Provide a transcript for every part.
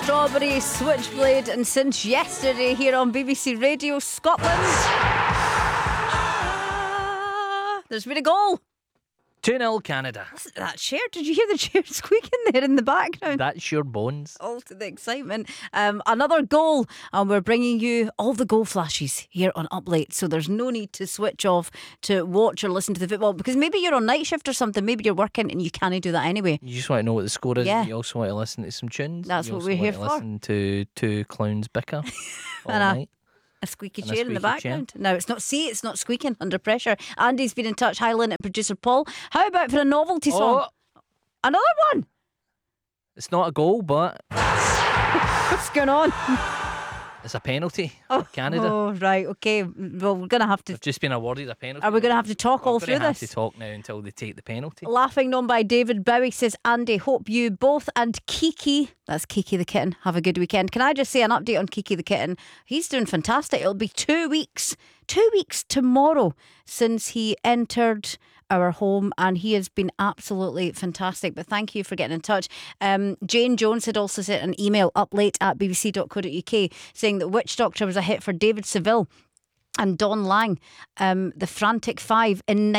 Strawberry, Switchblade, and Since Yesterday here on BBC Radio Scotland. There's been a goal. 2-0 Canada. Listen to that chair. Did you hear the chair squeaking there in the background? That's your bones. All to the excitement. Another goal, and we're bringing you all the goal flashes here on Up Late. So there's no need to switch off to watch or listen to the football, because maybe you're on night shift or something. Maybe you're working and you can't do that anyway. You just want to know what the score is. Yeah. You also want to listen to some tunes. That's You what also we're here want to for. listen to two clowns bicker all And night. A squeaky And a chair in the squeaky chair. background. No, it's not squeaking under pressure. Andy's been in touch. Hi, Lynn, and producer Paul. How about for a novelty song? Oh, Another one? it's not a goal, but What's going on? it's a penalty for Canada. Oh, right, okay. Well, we're going to have to. They've just been awarded a penalty. Are we going to have to talk all We're through gonna have this? to talk now until they take the penalty. Laughing on by David Bowie says, Andy, hope you both and Kiki, that's Kiki the kitten, have a good weekend. Can I just say an update on Kiki the kitten? He's doing fantastic. It'll be 2 weeks tomorrow since he entered our home, and he has been absolutely fantastic. But thank you for getting in touch. Jane Jones had also sent an email uplate@bbc.co.uk saying that Witch Doctor was a hit for David Seville and Don Lang, the Frantic Five, in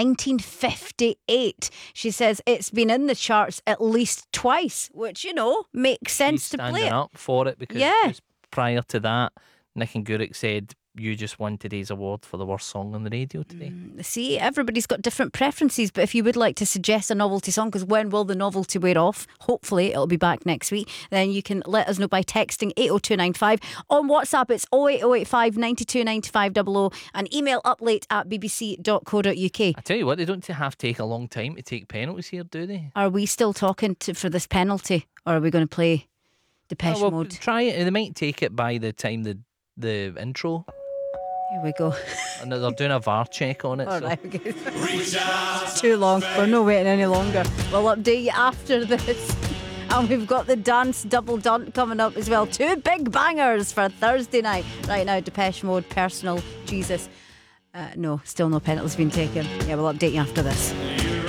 1958. She says it's been in the charts at least twice, which, you know, makes sense He's to play standing it. up for it because Yeah. just prior to that, Nick and Gurek said, you just won today's award for the worst song on the radio today. See, everybody's got different preferences, but if you would like to suggest a novelty song, because when will the novelty wear off? Hopefully it'll be back next week. Then you can let us know by texting 80295. On WhatsApp it's 08085 92 95 00 and email uplate@bbc.co.uk. I tell you what, they don't have to take a long time to take penalties here, do they? Are we still talking for this penalty, or are we going to play Depeche Oh, well, Mode? try it. They might take it by the time the intro. Here we go. And they're doing a VAR check on it. All so. right, okay. It's too long. We're not waiting any longer. We'll update you after this. And we've got the dance double dunk coming up as well. 2 big bangers for Thursday night. Right now, Depeche Mode, Personal Jesus. No, still no penalties been taken. Yeah, we'll update you after this.